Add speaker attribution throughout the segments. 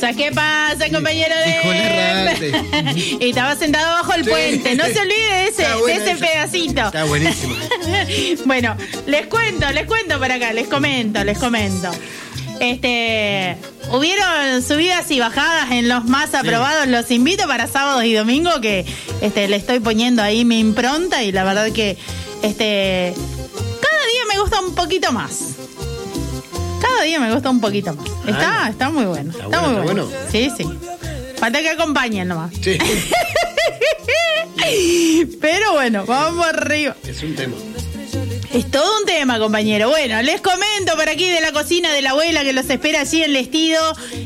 Speaker 1: pasa? ¿Qué pasa, compañero de...? Y estaba sentado bajo el puente. No se olvide de ese pedacito.
Speaker 2: Está buenísimo.
Speaker 1: Bueno, les cuento por acá, les comento. Hubieron subidas y bajadas en los más aprobados. Los invito para sábados y domingos, que le estoy poniendo ahí mi impronta, y la verdad que cada día me gusta un poquito más. Está muy bueno. Está muy bueno. Sí. Falta que acompañen nomás. Sí. Pero bueno, vamos arriba.
Speaker 2: Es un tema.
Speaker 1: Es todo un tema, compañero. Bueno, les comento por aquí de la cocina de la abuela, que los espera allí en Lestido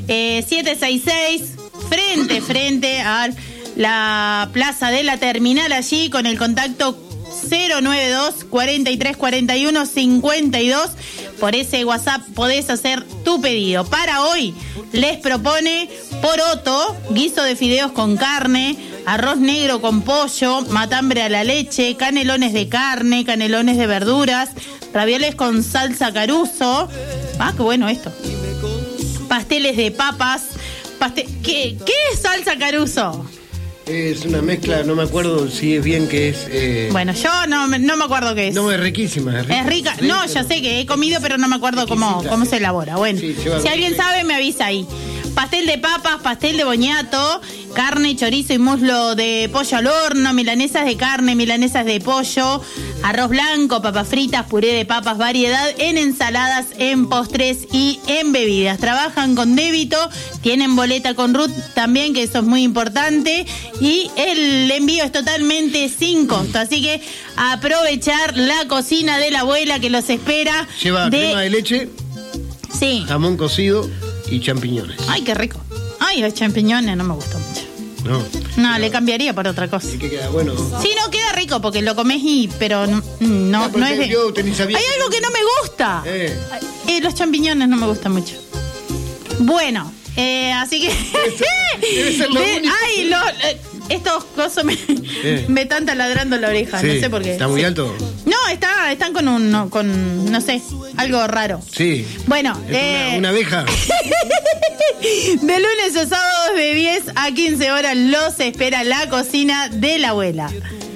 Speaker 1: 766, frente a la plaza de la terminal, allí con el contacto 092 43 41 52. Por ese WhatsApp podés hacer tu pedido. Para hoy les propone poroto, guiso de fideos con carne, arroz negro con pollo, matambre a la leche, canelones de carne, canelones de verduras, ravioles con salsa Caruso. Ah, qué bueno esto. Pasteles de papas. ¿Qué es salsa Caruso?
Speaker 2: Es una mezcla, no me acuerdo si es bien que es...
Speaker 1: Bueno, yo no me acuerdo qué es.
Speaker 2: No, es riquísima.
Speaker 1: Es rica. No, ya sé que he comido, pero no me acuerdo cómo se elabora. Bueno, sí, si alguien sabe, me avisa ahí. Pastel de papas, pastel de boñato, carne, chorizo y muslo de pollo al horno, milanesas de carne, milanesas de pollo, arroz blanco, papas fritas, puré de papas, variedad en ensaladas, en postres y en bebidas. Trabajan con débito, tienen boleta con RUT también, que eso es muy importante, y el envío es totalmente sin costo. Así que aprovechar la cocina de la abuela, que los espera.
Speaker 2: Lleva crema de leche,
Speaker 1: sí,
Speaker 2: jamón cocido y champiñones.
Speaker 1: Ay, qué rico. Ay, los champiñones no me gustan mucho. No, le cambiaría por otra cosa.
Speaker 2: ¿Y qué queda bueno?
Speaker 1: Sí, no, queda rico porque lo comes pero no es de... Hay algo que no me gusta. Los champiñones no me gustan mucho. Bueno, así que...
Speaker 2: Debe ser lo único.
Speaker 1: Ay, estos cosas me están taladrando la oreja, sí, no sé por qué.
Speaker 2: ¿Está muy alto?
Speaker 1: No, están con no sé, algo raro.
Speaker 2: Sí.
Speaker 1: Bueno,
Speaker 2: una abeja.
Speaker 1: De lunes a sábados de 10 a 15 horas los espera la cocina de la abuela.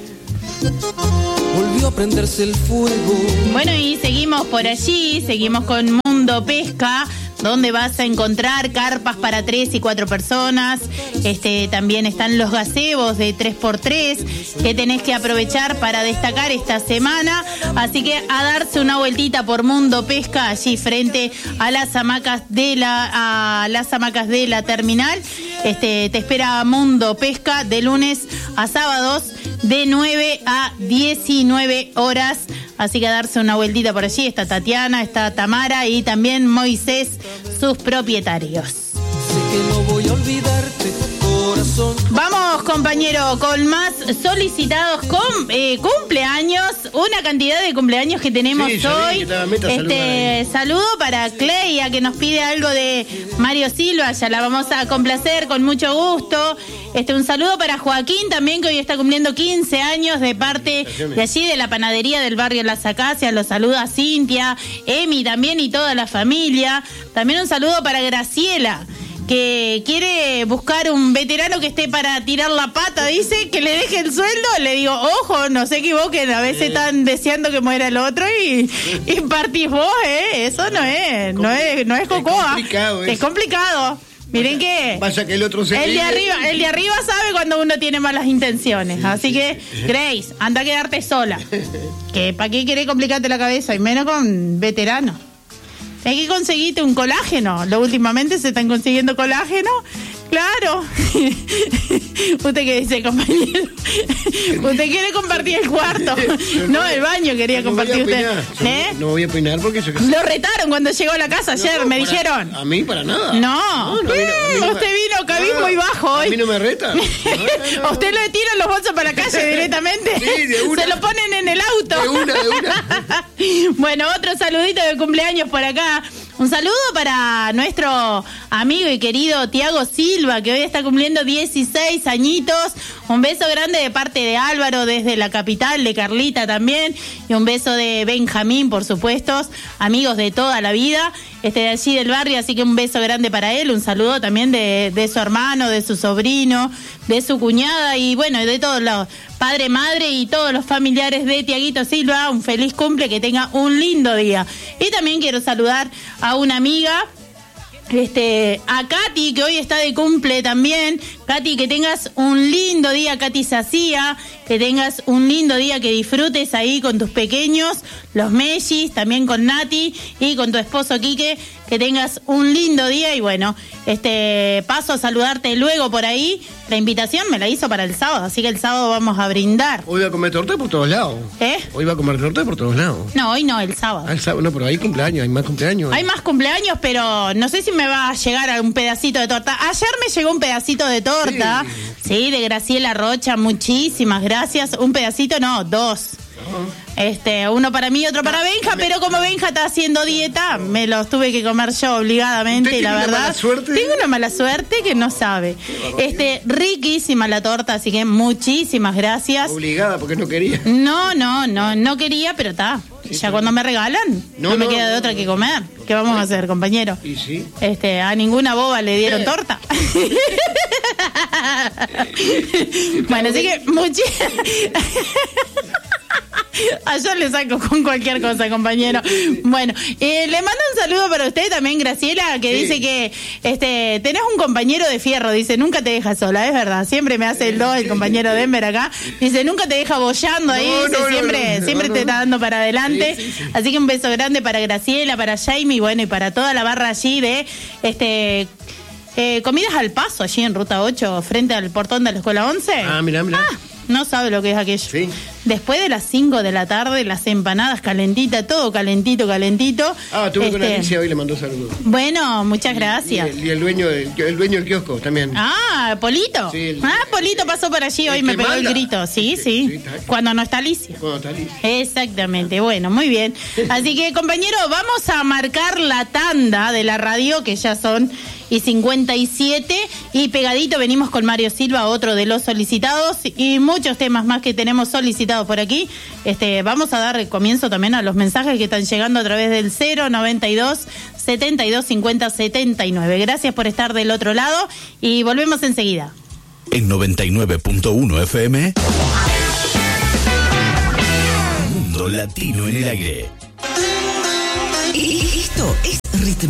Speaker 3: Volvió a prenderse el fuego.
Speaker 1: Bueno, y seguimos por allí, seguimos con Mundo Pesca, donde vas a encontrar carpas para 3 y 4 personas. También están los gazebos de 3x3 que tenés que aprovechar para destacar esta semana. Así que a darse una vueltita por Mundo Pesca, allí frente a las hamacas de la terminal. Te espera Mundo Pesca de lunes a sábados de 9 a 19 horas. Así que a darse una vueltita por allí. Está Tatiana, está Tamara y también Moisés, sus propietarios.
Speaker 3: Sé que no voy a olvidarte, corazón.
Speaker 1: Vamos, compañero, con más solicitados cumpleaños. Una cantidad de cumpleaños que tenemos hoy. Saludo para Cleia, que nos pide algo de Mario Silva. Ya la vamos a complacer con mucho gusto. Un saludo para Joaquín también, que hoy está cumpliendo 15 años, de parte de allí de la panadería del barrio Las Acacias. Los saluda Cintia, Emi también y toda la familia. También un saludo para Graciela, que quiere buscar un veterano que esté para tirar la pata, dice, que le deje el sueldo. Le digo, ojo, no se equivoquen, a veces están deseando que muera el otro y partís vos, eso no es cocoa. Es complicado. Miren que
Speaker 2: vaya que el otro se
Speaker 1: el de arriba sabe cuando uno tiene malas intenciones. Así que, Grace, anda a quedarte sola. Que ¿para qué querés complicarte la cabeza? Y menos con veteranos. Hay que conseguirte un colágeno. Últimamente se están consiguiendo colágeno. Claro. ¿Usted qué dice, compañero? ¿Usted quiere compartir el cuarto? No, el baño quería compartir usted.
Speaker 2: No voy a opinar porque yo...
Speaker 1: Lo retaron cuando llegó a la casa ayer, me dijeron.
Speaker 2: A mí para nada.
Speaker 1: No. Usted vino cabizmo y bajo hoy.
Speaker 2: A mí no me reta.
Speaker 1: Usted le tiran los bolsos para la calle directamente.
Speaker 2: Sí, de una.
Speaker 1: Se lo ponen en el auto.
Speaker 2: De una.
Speaker 1: Bueno, otro saludito de cumpleaños por acá. Un saludo para nuestro amigo y querido Tiago Silva, que hoy está cumpliendo 16 añitos. Un beso grande de parte de Álvaro desde la capital, de Carlita también. Y un beso de Benjamín, por supuesto, amigos de toda la vida. de allí del barrio, así que un beso grande para él, un saludo también de su hermano, de su sobrino, de su cuñada y bueno, de todos los padre, madre y todos los familiares de Tiaguito Silva, un feliz cumple, que tenga un lindo día. Y también quiero saludar a una amiga, a Katy, que hoy está de cumple también. Katy, que tengas un lindo día, Katy Sacía, que tengas un lindo día, que disfrutes ahí con tus pequeños, los mellis, también con Nati y con tu esposo Quique, que tengas un lindo día y bueno, paso a saludarte luego por ahí. La invitación me la hizo para el sábado, así que el sábado vamos a brindar.
Speaker 2: Hoy va a comer torta por todos lados. Hoy va a comer torta por todos lados.
Speaker 1: No, hoy no, el sábado.
Speaker 2: El sábado, no, pero hay cumpleaños, hay más cumpleaños.
Speaker 1: Hay más cumpleaños, pero no sé si me va a llegar a un pedacito de torta. Ayer me llegó un pedacito de torta, sí, de Graciela Rocha, muchísimas gracias. Un pedacito, no, 2. Uno para mí y otro para Benja, pero como Benja está haciendo dieta, me los tuve que comer yo obligadamente y la verdad tengo una mala suerte que no sabe. Riquísima la torta, así que muchísimas gracias.
Speaker 2: Obligada porque no quería.
Speaker 1: No quería, pero está. Ya cuando me regalan, no me queda de otra que comer. ¿Qué vamos a hacer, compañero?
Speaker 2: Y sí.
Speaker 1: A ninguna boba le dieron torta. Bueno, así que ayer le saco con cualquier cosa, compañero. Bueno, le mando un saludo para usted también, Graciela, que dice que tenés un compañero de fierro, dice, nunca te deja sola, es verdad, siempre me hace el 2 el compañero Denver acá, dice, nunca te deja boyando ahí, siempre te está dando para adelante, sí. Así que un beso grande para Graciela, para Jaime, y bueno, y para toda la barra allí de Comidas al Paso, allí en Ruta 8, frente al portón de la Escuela 11.
Speaker 2: Mirá.
Speaker 1: No sabe lo que es aquello.
Speaker 2: Sí.
Speaker 1: Después de las 5 de la tarde, las empanadas calentitas, todo calentito.
Speaker 2: Tuve con Alicia hoy, le mandó saludos.
Speaker 1: Bueno, muchas gracias.
Speaker 2: Y el dueño del kiosco también.
Speaker 1: Polito.
Speaker 2: Sí,
Speaker 1: Polito pasó por allí, hoy me pegó el grito. Sí. Cuando no está Alicia. Exactamente, bueno, muy bien. Así que, compañero, vamos a marcar la tanda de la radio, que ya son y 57, y pegadito venimos con Mario Silva, otro de los solicitados, y muchos temas más que tenemos solicitados por aquí. Vamos a dar comienzo también a los mensajes que están llegando a través del 092 72 50 79. Gracias por estar del otro lado y volvemos enseguida.
Speaker 4: En 99.1 FM, Mundo Latino en el aire.
Speaker 5: Esto es Ritmo.